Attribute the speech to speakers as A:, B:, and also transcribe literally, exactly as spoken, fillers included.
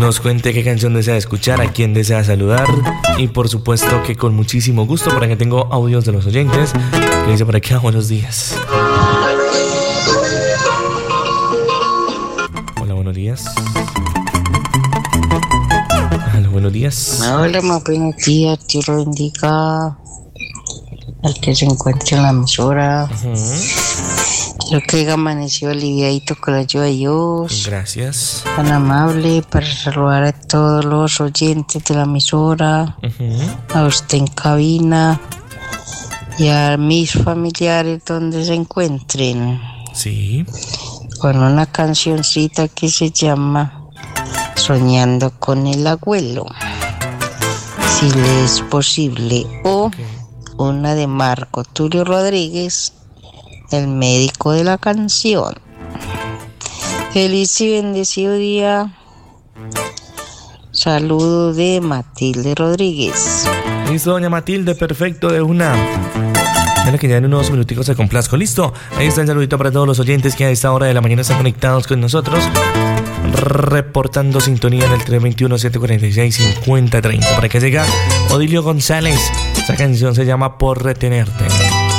A: nos cuente qué canción desea escuchar, a quién desea saludar. Y por supuesto que con muchísimo gusto, por aquí tengo audios de los oyentes que dice por acá, buenos días. Hola, buenos días. Hola, buenos días.
B: Hola, muy buenos días, Dios lo bendiga al que se encuentre en la emisora. Uh-huh. Lo que amaneció aliviadito con la ayuda de Dios.
A: Gracias.
B: Tan amable para saludar a todos los oyentes de la emisora, uh-huh. a usted en cabina y a mis familiares donde se encuentren.
A: Sí.
B: Con una cancioncita que se llama Soñando con el abuelo, si le es posible, o okay. una de Marco Tulio Rodríguez, el médico de la canción. Feliz y bendecido día. Saludo de Matilde Rodríguez.
A: Listo, doña Matilde, perfecto, de una. Mira que ya en unos minuticos se complazco. Listo, ahí está el saludito para todos los oyentes que a esta hora de la mañana están conectados con nosotros, reportando sintonía en el tres dos uno, siete cuatro seis, cinco cero tres cero. Para que llega Odilio González. Esta canción se llama Por Retenerte.